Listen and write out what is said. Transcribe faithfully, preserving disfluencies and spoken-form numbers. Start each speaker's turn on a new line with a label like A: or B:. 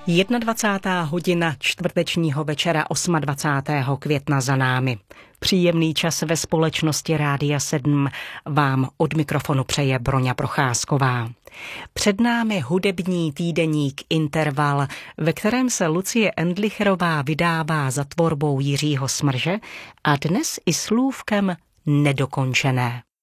A: jednadvacátá hodina čtvrtečního večera dvacátého osmého května za námi. Příjemný čas ve společnosti Rádia sedm vám od mikrofonu přeje Broňa Procházková. Před námi hudební týdeník Interval, ve kterém se Lucie Endlicherová vydává za tvorbou Jiřího Smrže a dnes i slůvkem Nedokončené.